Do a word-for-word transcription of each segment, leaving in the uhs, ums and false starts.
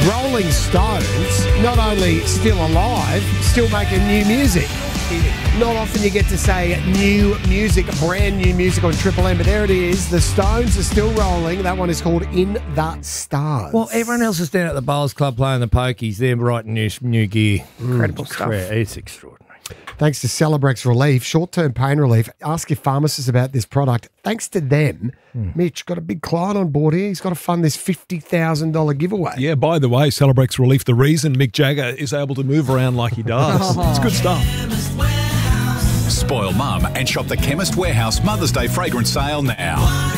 Rolling Stones, not only still alive, still making new music. Not often you get to say new music, brand new music on Triple M, but there it is. The Stones are still rolling. That one is called In the Stars. Well, everyone else is down at the Bowls Club playing the pokies. They're writing new, new gear. Incredible Mm, stuff. It's extraordinary. Thanks to Celebrex Relief, short-term pain relief. Ask your pharmacist about this product. Thanks to them, mm. Mitch got a big client on board here. He's got to fund this fifty thousand dollars giveaway. Yeah, by the way, Celebrex Relief, the reason Mick Jagger is able to move around like he does. It's good stuff. Spoil mum and shop the Chemist Warehouse Mother's Day fragrance sale now.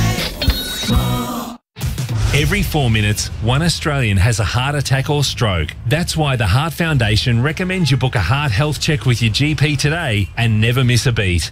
Every four minutes, one Australian has a heart attack or stroke. That's why the Heart Foundation recommends you book a heart health check with your G P today and never miss a beat.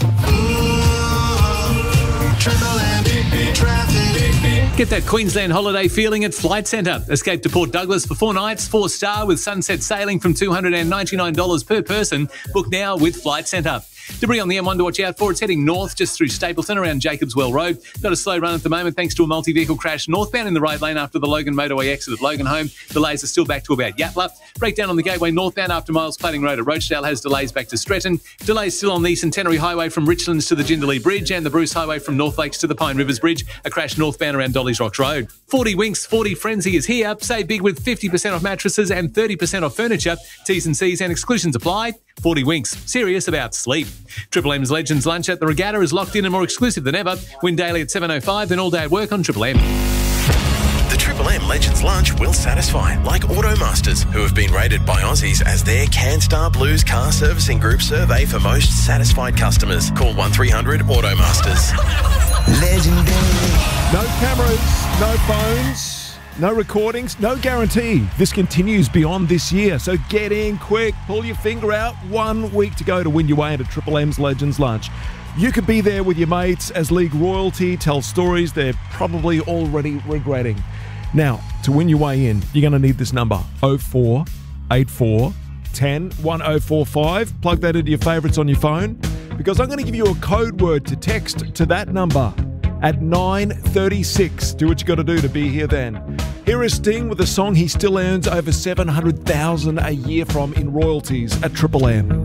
Get that Queensland holiday feeling at Flight Centre. Escape to Port Douglas for four nights, four star with sunset sailing from two hundred ninety-nine dollars per person. Book now with Flight Centre. Debris on the M one to watch out for. It's heading north just through Stapleton around Jacobswell Road. Got a slow run at the moment thanks to a multi-vehicle crash northbound in the right lane after the Logan motorway exit at Loganholme. Delays are still back to about Yatla. Breakdown on the Gateway northbound after Miles Plating Road at Rochdale has delays back to Stretton. Delays still on the Centenary Highway from Richlands to the Jindalee Bridge and the Bruce Highway from North Lakes to the Pine Rivers Bridge. A crash northbound around Dolly's Rocks Road. forty Winks, forty Frenzy is here. Save big with fifty percent off mattresses and thirty percent off furniture. T's and C's and exclusions apply. forty Winks, serious about sleep. Triple M's Legends Lunch at the Regatta is locked in and more exclusive than ever. Win daily at seven oh five, then all day at work on Triple M. The Triple M Legends Lunch will satisfy, like Automasters, who have been rated by Aussies as their CanStar Blues car servicing group survey for most satisfied customers. Call one three hundred Automasters. Legendary. No cameras, no phones, no recordings, no guarantee. This continues beyond this year, so get in quick. Pull your finger out. One week to go to win your way into Triple M's Legends Lunch. You could be there with your mates as league royalty, tell stories they're probably already regretting. Now, to win your way in, you're going to need this number, oh four eight four, one oh, one oh four five. Plug that into your favourites on your phone, because I'm going to give you a code word to text to that number at nine thirty-six. Do what you got to do to be here then. Here is Sting with a song he still earns over seven hundred thousand dollars a year from in royalties at Triple M.